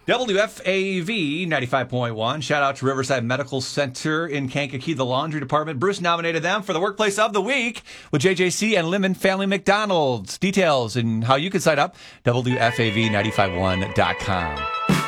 WFAV 95.1. Shout out to Riverside Medical Center in Kankakee, the laundry department. Bruce nominated them for the Workplace of the Week with JJC and Lemon Family McDonald's. Details and how you can sign up, WFAV951.com.